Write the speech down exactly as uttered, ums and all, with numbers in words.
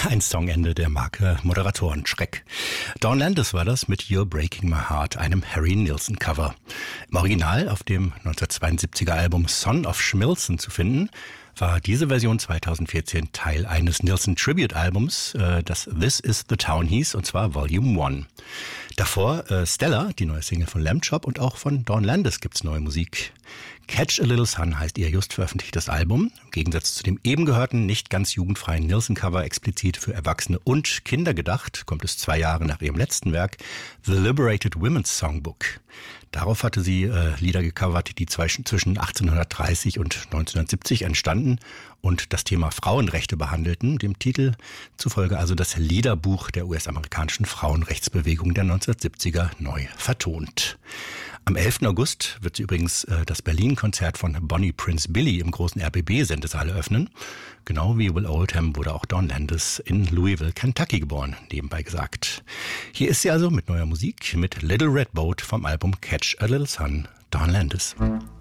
Ein Songende der Marke Moderatorenschreck. Dawn Landis war das mit You're Breaking My Heart, einem Harry Nilsson Cover. Im Original auf dem neunzehnhundertzweiundsiebziger Album Son of Schmilson zu finden, war diese Version zweitausendvierzehn Teil eines Nilsson Tribute Albums, äh, das This Is the Town hieß, und zwar Volume One. Davor äh, Stella, die neue Single von Lamb Chop, und auch von Dawn Landis gibt's neue Musik. Catch a Little Sun heißt ihr just veröffentlichtes Album. Im Gegensatz zu dem eben gehörten, nicht ganz jugendfreien Nilsson-Cover explizit für Erwachsene und Kinder gedacht, kommt es zwei Jahre nach ihrem letzten Werk, The Liberated Women's Songbook. Darauf hatte sie äh, Lieder gecovert, die zwischen achtzehnhundertdreißig und neunzehnhundertsiebzig entstanden und das Thema Frauenrechte behandelten, dem Titel zufolge also das Liederbuch der U S-amerikanischen Frauenrechtsbewegung der neunzehnhundertsiebziger neu vertont. Am elften August wird sie übrigens äh, das Berlin-Konzert von Bonnie Prince Billy im großen R B B-Sendesaal eröffnen. Genau wie Will Oldham wurde auch Dawn Landis in Louisville, Kentucky geboren, nebenbei gesagt. Hier ist sie also mit neuer Musik, mit Little Red Boat vom Album Catch a Little Sun, Dawn Landis.